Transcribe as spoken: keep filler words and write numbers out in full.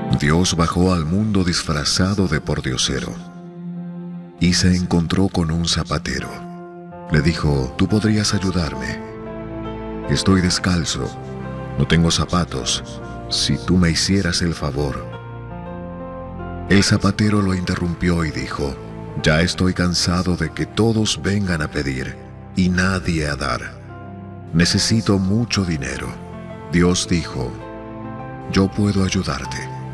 Dios bajó al mundo disfrazado de pordiosero y se encontró con un zapatero. Le dijo: «Tú podrías ayudarme. Estoy descalzo, no tengo zapatos. Si tú me hicieras el favor». El zapatero lo interrumpió y dijo: «Ya estoy cansado de que todos vengan a pedir y nadie a dar. Necesito mucho dinero». Dios dijo: «Yo puedo ayudarte.